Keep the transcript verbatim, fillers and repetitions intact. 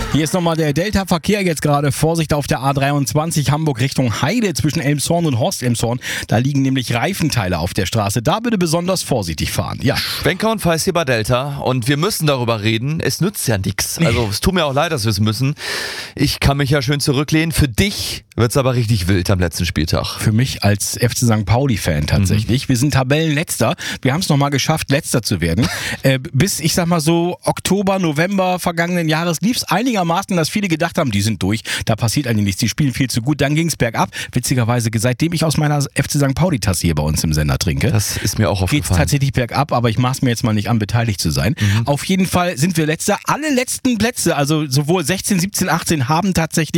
Hier ist nochmal der Delta-Verkehr jetzt gerade. Vorsicht auf der A dreiundzwanzig Hamburg Richtung Heide zwischen Elmshorn und Horst-Elmshorn. Da liegen nämlich Reifenteile auf der Straße. Da bitte besonders vorsichtig fahren. Ja. Schwenker und Feist hier bei Delta. Und wir müssen darüber reden. Es nützt ja nichts. Also es tut mir auch leid, dass wir es müssen. Ich kann mich ja schön zurücklehnen. Für dich wird es aber richtig wild am letzten Spieltag. Für mich als F C Sankt Pauli-Fan tatsächlich. Mhm. Wir sind Tabellenletzter. Wir haben es nochmal geschafft, Letzter zu werden. äh, bis, ich sag mal so, Oktober, November vergangenen Jahres lief es einigermaßen, dass viele gedacht haben, die sind durch. Da passiert eigentlich nichts. Die spielen viel zu gut. Dann ging es bergab. Witzigerweise, seitdem ich aus meiner F C Sankt Pauli-Tasse hier bei uns im Sender trinke, das ist mir auch aufgefallen. Geht es tatsächlich bergab, aber ich maß mir jetzt mal nicht an, beteiligt zu sein. Mhm. Auf jeden Fall sind wir Letzter. Alle letzten Plätze, also sowohl sechzehn, siebzehn, achtzehn haben tatsächlich